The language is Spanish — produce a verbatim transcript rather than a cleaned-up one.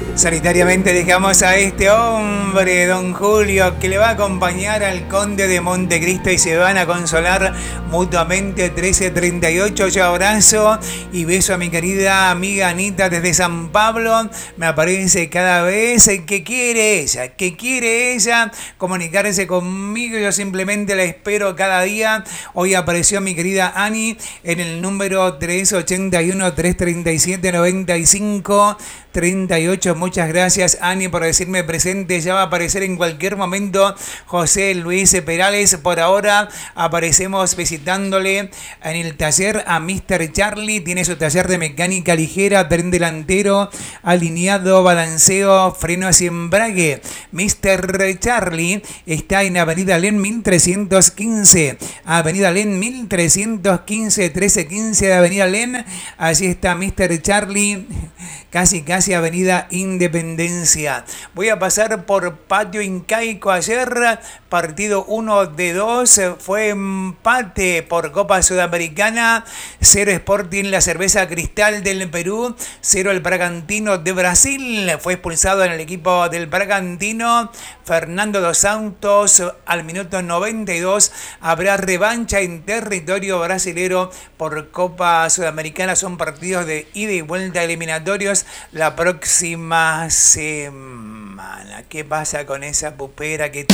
Solitariamente dejamos a este hombre, don Julio, que le va a acompañar al conde de Montecristo y se van a consolar mutuamente. Trece treinta y ocho, yo abrazo y beso a mi querida amiga Anita desde San Pablo. Me aparece cada vez que quiere ella, que quiere ella comunicarse conmigo. Yo simplemente la espero cada día. Hoy apareció mi querida Ani en el número tres ochenta y uno, trescientos treinta y siete, noventa y cinco, treinta y ocho. Muchas gracias, Ani, por decirme presente. Ya va a aparecer en cualquier momento José Luis Perales. Por ahora aparecemos visitándole en el taller a mister Charlie. Tiene su taller de mecánica ligera, tren delantero, alineado, balanceo, frenos y embrague. mister Charlie está en Avenida Len mil trescientos quince. Avenida Len mil trescientos quince, trece quince de Avenida Len. Allí está mister Charlie. Casi, casi Avenida Independencia. Voy a pasar por Patio Incaico. Ayer, partido uno de dos, fue empate por Copa Sudamericana. Cero Sporting, la cerveza Cristal del Perú. Cero el Bragantino de Brasil. Fue expulsado en el equipo del Bragantino Fernando dos Santos al minuto noventa y dos. Habrá revancha en territorio brasilero por Copa Sudamericana. Son partidos de ida y vuelta eliminatorios la próxima semana. ¿Qué pasa con esa pupera que